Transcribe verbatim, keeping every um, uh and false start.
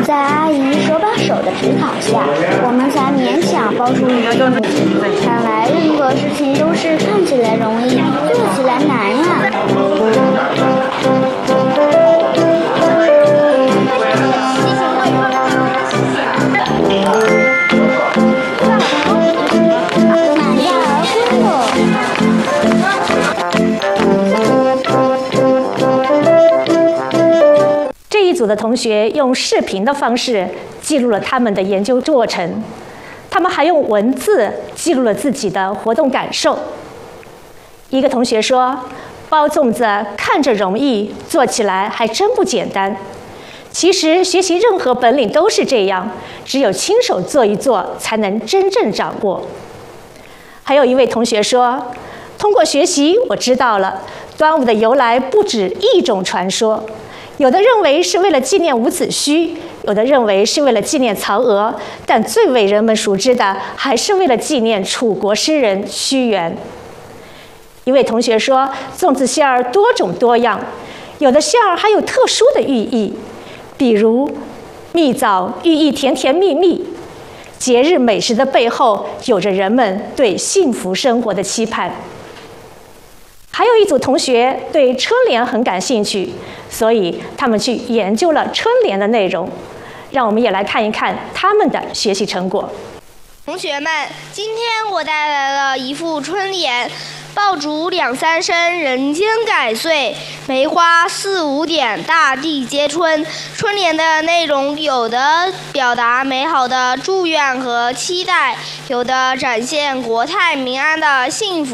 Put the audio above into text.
在阿姨手把手的指导下，我们才勉强包出一个粽子。看来任何事情都是看起来容易，做起来难呀。 这一组的同学用视频的方式记录了他们的研究过程，他们还用文字记录了自己的活动感受。一个同学说，包粽子看着容易，做起来还真不简单。其实学习任何本领都是这样，只有亲手做一做，才能真正掌握。还有一位同学说，通过学习我知道了，端午的由来不止一种传说，有的认为是为了纪念伍子胥，有的认为是为了纪念曹娥，但最为人们熟知的还是为了纪念楚国诗人屈原。一位同学说，粽子馅儿多种多样，有的馅儿还有特殊的寓意，比如蜜枣寓意甜甜蜜蜜，节日美食的背后有着人们对幸福生活的期盼。还有一组同学对春联很感兴趣，所以他们去研究了春联的内容。让我们也来看一看他们的学习成果。 同学们，今天我带来了一副春联：爆竹两三声，人间改岁；梅花四五点，大地接春。春联的内容有的表达美好的祝愿和期待，有的展现国泰民安的幸福。